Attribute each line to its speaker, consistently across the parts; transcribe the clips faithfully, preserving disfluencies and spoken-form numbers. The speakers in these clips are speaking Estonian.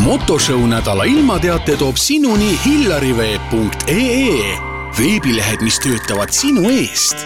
Speaker 1: Motoshow nädala ilmateate toob sinuni hillariveeb punkt ee. Veebilehed, mis töötavad sinu eest.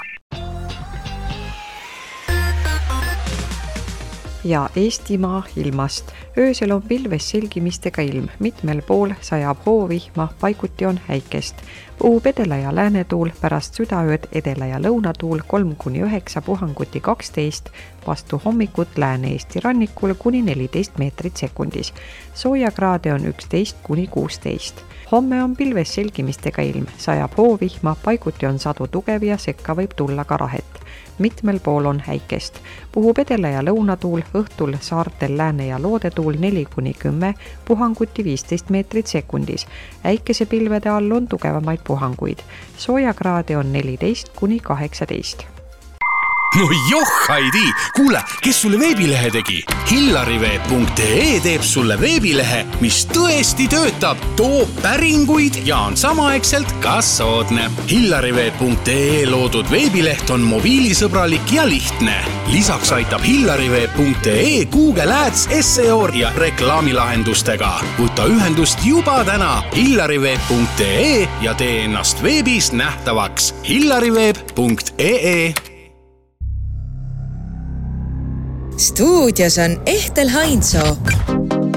Speaker 2: Ja Eestimaa ilmast. Öösel on pilves selgimistega ilm. Mitmel pool sajab hoovihma, paiguti on häikest. Puhub edela ja läänetuul, pärast südaööd edela ja lõunatuul kolm kuni üheksa, puhanguti kaksteist, vastu hommikut Lääne-Eesti rannikul kuni neliteist meetrit sekundis. Soojakraade on üksteist kuni kuusteist. Homme on pilves selgimistega ilm, sajab hoovihma, paiguti on sadu tugev ja sekka võib tulla ka rahet. Mitmel pool on häikest. Puhub edela ja lõunatuul, õhtul saartel lääne ja loodetuul neli kuni kümme, puhanguti viisteist meetrit sekundis. Äikesepilvede all on tugevamaid puhanguid. Soojakraade on neliteist kuni kaheksateist.
Speaker 1: No joh, Heidi! Kuule, kes sulle veebilehe tegi? hillariveeb punkt ee teeb sulle veebilehe, mis tõesti töötab, toob päringuid ja on samaaegselt ka soodne. hillariveeb punkt ee loodud veebileht on mobiilisõbralik ja lihtne. Lisaks aitab hillariveeb punkt ee Google Ads, S E O ja reklaamilahendustega. Võta ühendust juba täna hillariveeb punkt ee ja tee ennast veebis nähtavaks. hillariveeb punkt ee.
Speaker 3: Stuudios on Ehtel Hainsoo.